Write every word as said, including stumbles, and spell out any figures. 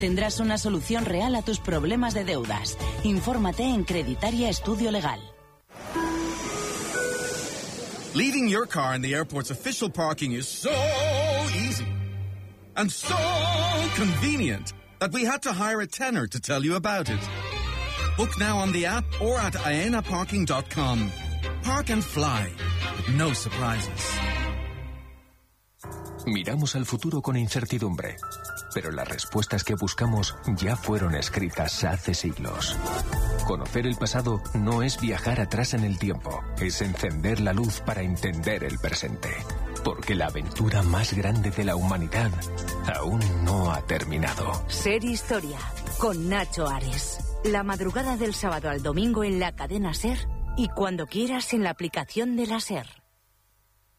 Tendrás una solución real a tus problemas de deudas. Infórmate en Creditaria Estudio Legal. Leaving your car in the airport's official parking is so easy and so convenient that we had to hire a tenor to tell you about it. Book now on the app or at aena parking dot com. Park and fly with no surprises. Miramos al futuro con incertidumbre, pero las respuestas que buscamos ya fueron escritas hace siglos. Conocer el pasado no es viajar atrás en el tiempo, es encender la luz para entender el presente. Porque la aventura más grande de la humanidad aún no ha terminado. Ser Historia, con Nacho Ares. La madrugada del sábado al domingo en la cadena SER y cuando quieras en la aplicación de la SER.